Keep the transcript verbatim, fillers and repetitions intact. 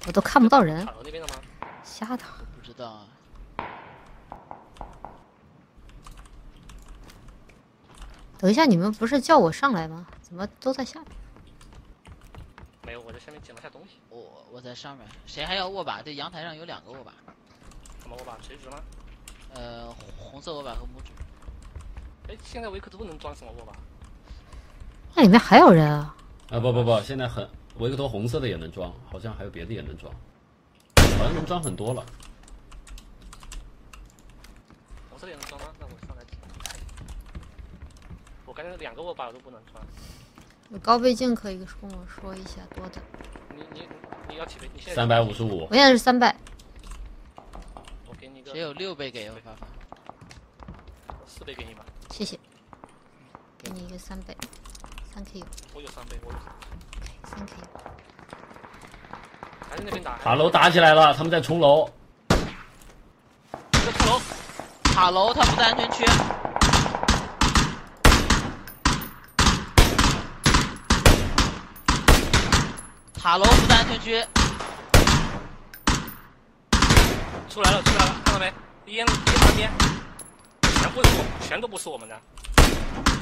我都看不到人。 塔楼那边的吗？ 瞎打。 不知道啊。 等一下，你们不是叫我上来吗？怎么都在下面？ 没有，我在下面捡了下东西。 我我在上面，谁还要握把？这阳台上有两个握把。 什么握把？垂直吗？ 呃，红色握把和拇指。 哎，现在维克多能装什么握把？ 那里面还有人啊！ 啊不不不，现在很维克多红色的也能装，好像还有别的也能装，好像能装很多了。 红色的也能装吗？那我上来捡。我刚才两个握把我都不能装。 有高倍镜可以跟我说一下多的。 你你你要几倍？你现在三百五十五。 我现在是三百。 我给你一个。 谁有六倍给我发发？ 四倍给你吧。 谢谢。给你一个三倍，三 K 有。 我有三倍，我有三倍。 三 K。 还是那边打。 塔楼打起来了，他们在冲楼。 在塔楼。 塔楼他不在安全区。塔楼不在安全区。 出来了，出来了，看到没？烟烟旁边，全部是我，全都不是我们的。